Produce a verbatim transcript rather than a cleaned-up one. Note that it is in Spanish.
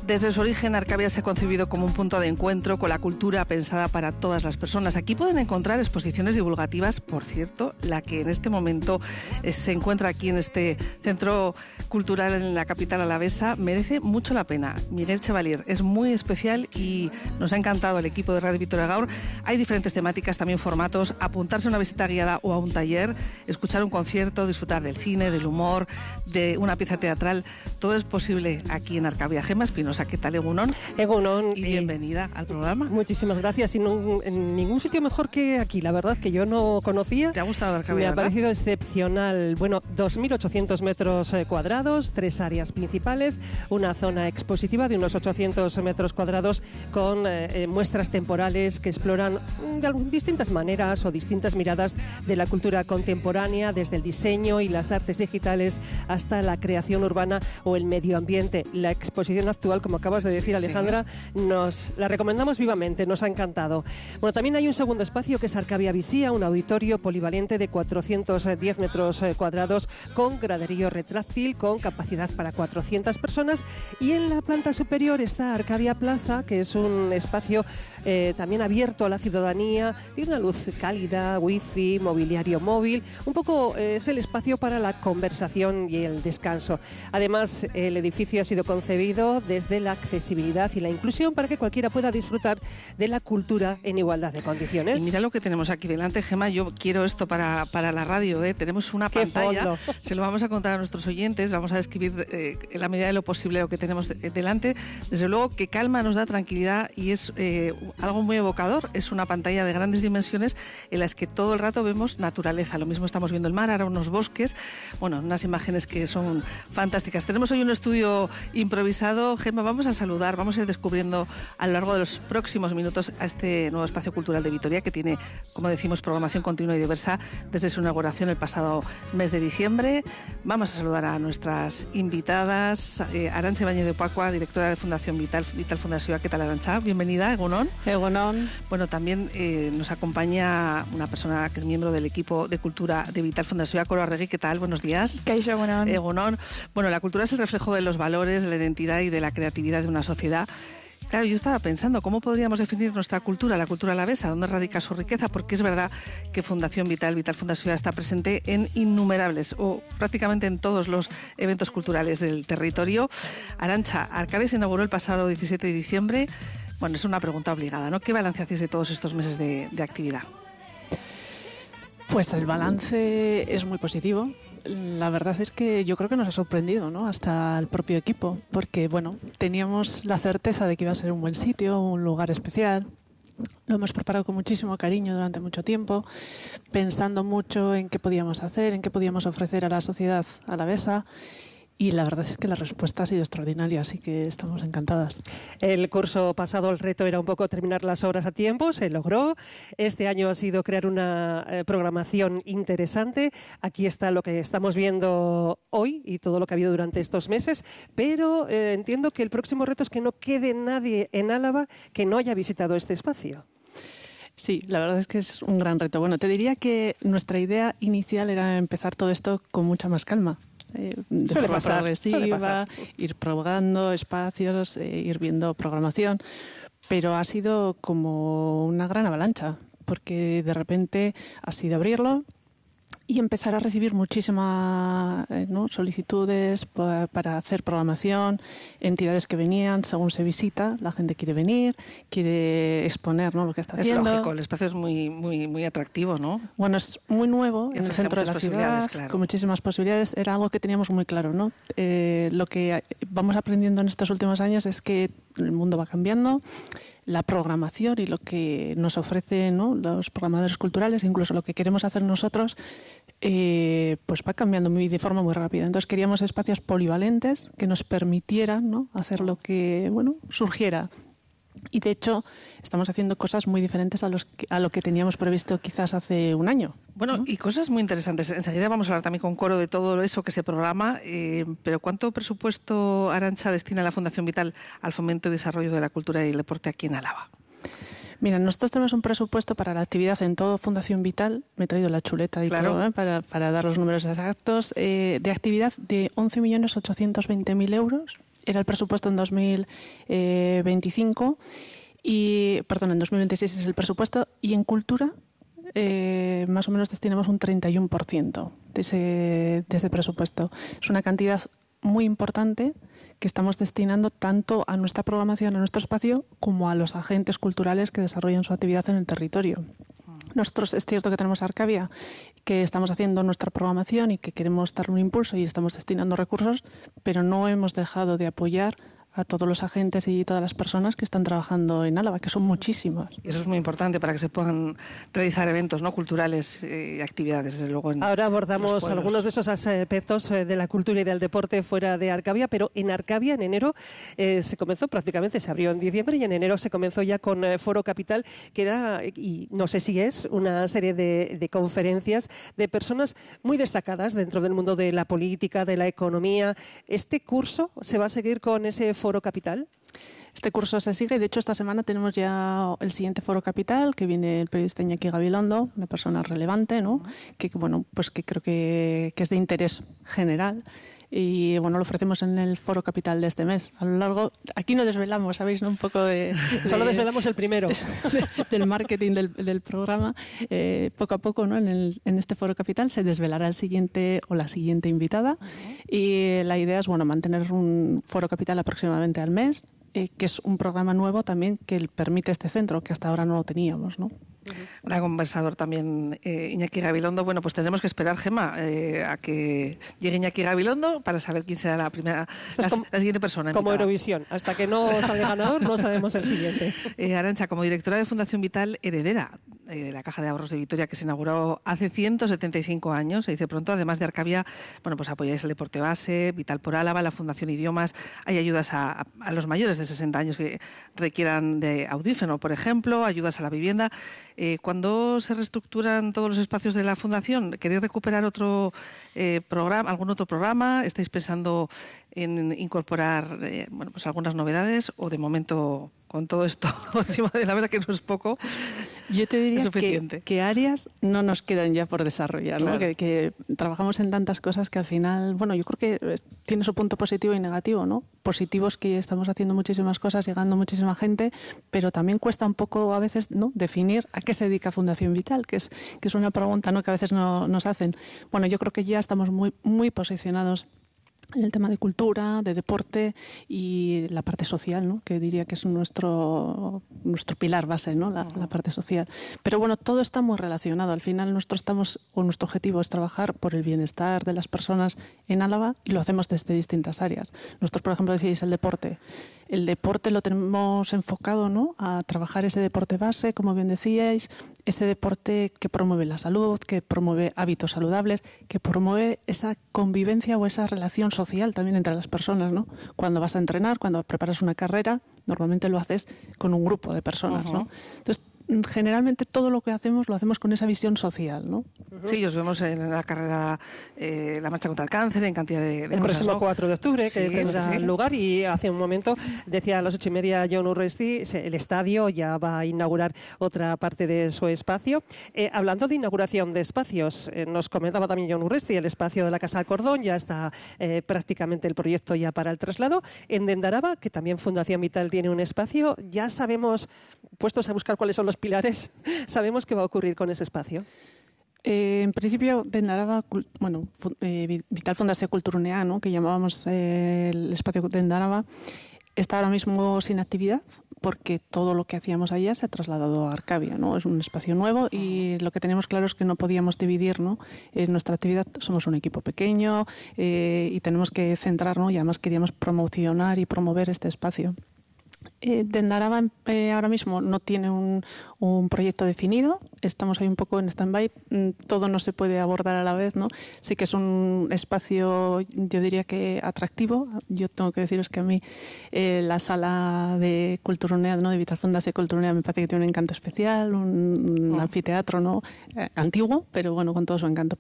Desde su origen, Arcavia se ha concebido como un punto de encuentro con la cultura pensada para todas las personas. Aquí pueden encontrar exposiciones divulgativas, por cierto, la que en este momento eh, se encuentra aquí en este centro cultural en la capital alavesa, merece mucho la pena. Miguel Chevalier es muy especial y nos ha encantado el equipo de Radio Vitoria Gaur. Hay diferentes temáticas, también formatos, apuntarse a una visita guiada o a un taller, escuchar un concierto, disfrutar del cine, del humor, de una pieza teatral. Todo es posible aquí en Arcavia. Gemma Espinosa, ¿qué tal, Egunon? Egunon. Y bienvenida eh, al programa. Muchísimas gracias. Y no, en ningún sitio mejor que aquí, la verdad, que yo no conocía. ¿Te ha gustado Arcavia? Me ha ¿verdad? parecido excepcional. Bueno, dos mil ochocientos metros cuadrados, tres áreas principales, una zona expositiva de unos ochocientos metros cuadrados con eh, muestras temporales que exploran de distintas maneras o distintas miradas de la cultura contemporánea, desde el diseño y las artes digitales hasta la creación urbana o el medio ambiente. La exposición actual, como acabas de decir, Alejandra, sí. nos la recomendamos vivamente, nos ha encantado. Bueno, también hay un segundo espacio que es Arcavia Visía, un auditorio polivalente de cuatrocientos diez metros cuadrados con graderío retráctil, con capacidad para cuatrocientas personas, y en la planta superior está Arcavia Plaza, que es un espacio eh, también abierto a la ciudadanía, tiene una luz cálida, wifi, mobiliario móvil, un poco eh, es el espacio para la conversación y el descanso. Además, el edificio ha sido concebido desde la accesibilidad y la inclusión para que cualquiera pueda disfrutar de la cultura en igualdad de condiciones. Y mira lo que tenemos aquí delante, Gemma. Yo quiero esto para, para la radio, ¿eh? Tenemos una ¡Qué pantalla, fondo! Se lo vamos a contar a nuestros oyentes, vamos a describir eh, en la medida de lo posible lo que tenemos de, delante. Desde luego que calma, nos da tranquilidad y es eh, algo muy evocador. Es una pantalla de grandes dimensiones en las que todo el rato vemos naturaleza. Lo mismo estamos viendo el mar, ahora unos bosques, bueno, unas imágenes que son fantásticas. Tenemos hoy un estudio improvisado. Gemma, vamos a saludar, vamos a ir descubriendo a lo largo de los próximos minutos a este nuevo espacio cultural de Vitoria, que tiene, como decimos, programación continua y diversa desde su inauguración el pasado mes de diciembre. Vamos a saludar a nuestras invitadas. Eh, Arantxa Ibáñez de Opacua, directora de Fundación Vital, Vital Fundación. ¿Qué tal, Arantxa? Bienvenida, Egunon. Egunon. Bueno, también eh, nos acompaña una persona que es miembro del equipo de cultura de Vital Fundación, Coro Arregui. ¿Qué tal? Buenos días. Kaixo, Egunon. Egunon. Bueno, la cultura es el reflejo de los valores, de la identidad y de la creatividad de una sociedad. Claro, yo estaba pensando, ¿cómo podríamos definir nuestra cultura, la cultura alavesa? ¿Dónde radica su riqueza? Porque es verdad que Fundación Vital, Vital Fundación está presente en innumerables o prácticamente en todos los eventos culturales del territorio. Arantxa, Arcavia se inauguró el pasado diecisiete de diciembre. Bueno, es una pregunta obligada, ¿no? ¿Qué balance hacéis de todos estos meses de, de actividad? Pues el balance es muy positivo. La verdad es que yo creo que nos ha sorprendido, ¿no? Hasta el propio equipo, porque, bueno, teníamos la certeza de que iba a ser un buen sitio, un lugar especial. Lo hemos preparado con muchísimo cariño durante mucho tiempo, pensando mucho en qué podíamos hacer, en qué podíamos ofrecer a la sociedad alavesa. Y la verdad es que la respuesta ha sido extraordinaria, así que estamos encantadas. El curso pasado el reto era un poco terminar las obras a tiempo, se logró. Este año ha sido crear una eh, programación interesante. Aquí está lo que estamos viendo hoy y todo lo que ha habido durante estos meses, pero eh, entiendo que el próximo reto es que no quede nadie en Álava que no haya visitado este espacio. Sí, la verdad es que es un gran reto. Bueno, te diría que nuestra idea inicial era empezar todo esto con mucha más calma. Eh, de suele forma pasar, progresiva, ir probando espacios, eh, ir viendo programación, pero ha sido como una gran avalancha, porque de repente ha sido abrirlo y empezar a recibir muchísimas eh, ¿no? solicitudes pa, para hacer programación, entidades que venían, según se visita, la gente quiere venir, quiere exponer, ¿no? lo que está es haciendo. Lógico, el espacio es muy muy muy atractivo, ¿no? Bueno, es muy nuevo en el centro de la ciudad, claro. con muchísimas posibilidades. Era algo que teníamos muy claro, ¿no? Eh, lo que vamos aprendiendo en estos últimos años es que el mundo va cambiando, la programación y lo que nos ofrecen, ¿no? los programadores culturales, incluso lo que queremos hacer nosotros, eh, pues va cambiando muy, de forma muy rápida. Entonces queríamos espacios polivalentes que nos permitieran, ¿no? hacer lo que bueno surgiera. Y de hecho estamos haciendo cosas muy diferentes a, los que, a lo que teníamos previsto quizás hace un año. Bueno, ¿no? Y cosas muy interesantes. Enseguida vamos a hablar también con Coro de todo eso que se programa, eh, pero ¿cuánto presupuesto, Arantxa, destina la Fundación Vital al fomento y desarrollo de la cultura y el deporte aquí en Álava? Mira, nosotros tenemos un presupuesto para la actividad en todo Fundación Vital, me he traído la chuleta y claro. todo, ¿eh? para, para dar los números exactos, eh, de actividad de once millones ochocientos veinte mil euros. era el presupuesto en dos mil veinticinco y, perdón, en dos mil veintiséis es el presupuesto, y en cultura eh, más o menos destinamos un treinta y uno por ciento de ese, de ese presupuesto. Es una cantidad muy importante que estamos destinando tanto a nuestra programación, a nuestro espacio, como a los agentes culturales que desarrollan su actividad en el territorio. Nosotros es cierto que tenemos Arcavia, que estamos haciendo nuestra programación y que queremos darle un impulso y estamos destinando recursos, pero no hemos dejado de apoyar a todos los agentes y todas las personas que están trabajando en Álava, que son muchísimas. Y eso es muy importante para que se puedan realizar eventos, ¿no?, culturales y actividades, desde luego. En, Ahora abordamos en algunos de esos aspectos de la cultura y del deporte fuera de Arcavia, pero en Arcavia en enero eh, se comenzó prácticamente, se abrió en diciembre y en enero se comenzó ya con eh, Foro Capital, que era, y no sé si es, una serie de, de conferencias de personas muy destacadas dentro del mundo de la política, de la economía. ¿Este curso se va a seguir con ese Foro Capital? Este curso se sigue. De hecho, esta semana tenemos ya el siguiente Foro Capital, que viene el periodista Iñaki Gabilondo, una persona relevante, ¿no? Que, bueno, pues que creo que, que es de interés general. Y bueno, lo ofrecemos en el Foro Capital de este mes. A lo largo, aquí no desvelamos, ¿sabéis? ¿No? Un poco de... de Solo desvelamos el primero. De, del marketing del, del programa. Eh, poco a poco, ¿no? En, el, en este Foro Capital se desvelará el siguiente o la siguiente invitada. Uh-huh. Y la idea es, bueno, mantener un Foro Capital aproximadamente al mes, eh, que es un programa nuevo también que permite este centro, que hasta ahora no lo teníamos, ¿no? Gran conversador también, eh, Iñaki Gabilondo. Bueno, pues tendremos que esperar, Gemma, eh, a que llegue Iñaki Gabilondo para saber quién será la primera, la, como, la siguiente persona. Como invitada. Eurovisión. Hasta que no salga ganador, no sabemos el siguiente. Eh, Arantxa, como directora de Fundación Vital, heredera eh, de la Caja de Ahorros de Vitoria, que se inauguró hace ciento setenta y cinco años, se dice pronto, además de Arcavia, bueno, pues apoyáis el deporte base, Vital por Álava, la Fundación Idiomas, hay ayudas a, a, a los mayores de sesenta años que requieran de audífono, por ejemplo, ayudas a la vivienda. Eh, cuando se reestructuran todos los espacios de la Fundación, ¿queréis recuperar otro eh, programa, algún otro programa? ¿Estáis pensando en incorporar eh, bueno, pues algunas novedades o de momento con todo esto encima de la mesa, que no es poco, yo te diría es suficiente? Que, que áreas no nos quedan ya por desarrollar, ¿no? Claro. Que, que trabajamos en tantas cosas que al final, bueno, yo creo que tiene su punto positivo y negativo, ¿no? Positivo es que estamos haciendo muchísimas cosas, llegando muchísima gente, pero también cuesta un poco a veces, ¿no?, definir a qué se dedica Fundación Vital, que es que es una pregunta, ¿no?, que a veces no, nos hacen. Bueno, yo creo que ya estamos muy muy posicionados en el tema de cultura, de deporte y la parte social, ¿no?, que diría que es nuestro nuestro pilar base, ¿no?, la, la parte social. Pero bueno, todo está muy relacionado. Al final nuestro estamos o nuestro objetivo es trabajar por el bienestar de las personas en Álava y lo hacemos desde distintas áreas. Nosotros, por ejemplo, decíais el deporte. El deporte lo tenemos enfocado, ¿no?, a trabajar ese deporte base, como bien decíais, ese deporte que promueve la salud, que promueve hábitos saludables, que promueve esa convivencia o esa relación social también entre las personas, ¿no? Cuando vas a entrenar, cuando preparas una carrera, normalmente lo haces con un grupo de personas, uh-huh. ¿no? Entonces, generalmente todo lo que hacemos lo hacemos con esa visión social, ¿no? Sí, os vemos en la carrera, eh, la marcha contra el cáncer, en cantidad de, de el cosas, próximo ¿no? cuatro de octubre, que sí, tendrá sí, sí. lugar, y hace un momento decía a las ocho y media Jon Urresti, el estadio ya va a inaugurar otra parte de su espacio. Eh, hablando de inauguración de espacios, eh, nos comentaba también Jon Urresti, el espacio de la Casa Cordón, ya está eh, prácticamente el proyecto ya para el traslado. En Dendaraba, que también Fundación Vital tiene un espacio, ya sabemos, puestos a buscar cuáles son los pilares, sabemos qué va a ocurrir con ese espacio. Eh, en principio, Dendaraba, bueno, eh, Vital Fundación Kulturgunea, ¿no?, que llamábamos eh, el espacio Dendaraba, está ahora mismo sin actividad porque todo lo que hacíamos allá se ha trasladado a Arcavia, ¿no? Es un espacio nuevo y lo que tenemos claro es que no podíamos dividir, ¿no?, en nuestra actividad. Somos un equipo pequeño eh, y tenemos que centrarnos, y además queríamos promocionar y promover este espacio. Eh, Dendaraba eh, ahora mismo no tiene un, un proyecto definido, estamos ahí un poco en stand-by, todo no se puede abordar a la vez, ¿no? Sí que es un espacio, yo diría que atractivo. Yo tengo que deciros que a mí eh, la sala de Kulturgunea, ¿no?, de Vital Fundación Kulturgunea, me parece que tiene un encanto especial, un, un oh. anfiteatro, ¿no?, eh, antiguo, pero bueno, con todo su encanto.